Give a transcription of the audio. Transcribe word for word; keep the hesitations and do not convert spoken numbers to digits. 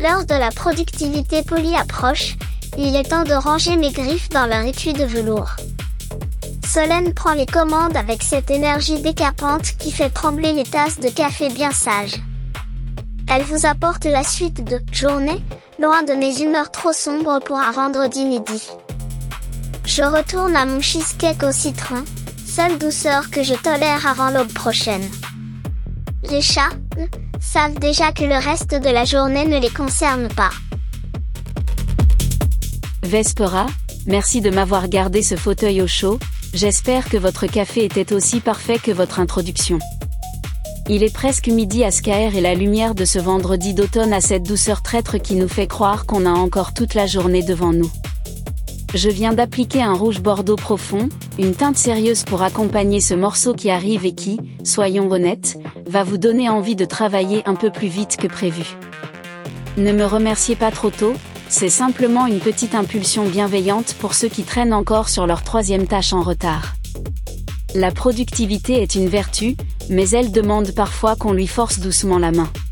L'heure de la productivité polie approche, il est temps de ranger mes griffes dans leur étui de velours. Solène prend les commandes avec cette énergie décapante qui fait trembler les tasses de café bien sages. Elle vous apporte la suite de « Journée », loin de mes humeurs trop sombres pour un vendredi midi. Je retourne à mon cheesecake au citron, seule douceur que je tolère avant l'aube prochaine. Les chats, eux, savent déjà que le reste de la journée ne les concerne pas. Vespera, merci de m'avoir gardé ce fauteuil au chaud, j'espère que votre café était aussi parfait que votre introduction. Il est presque midi à Skaer et la lumière de ce vendredi d'automne a cette douceur traître qui nous fait croire qu'on a encore toute la journée devant nous. Je viens d'appliquer un rouge bordeaux profond, une teinte sérieuse pour accompagner ce morceau qui arrive et qui, soyons honnêtes, va vous donner envie de travailler un peu plus vite que prévu. Ne me remerciez pas trop tôt, c'est simplement une petite impulsion bienveillante pour ceux qui traînent encore sur leur troisième tâche en retard. La productivité est une vertu, mais elle demande parfois qu'on lui force doucement la main.